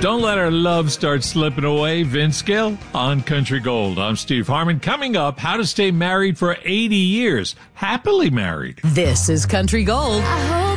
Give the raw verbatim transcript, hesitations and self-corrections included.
Don't let our love start slipping away. Vince Gill on Country Gold. I'm Steve Harmon. Coming up, how to stay married for eighty years. Happily married. This is Country Gold.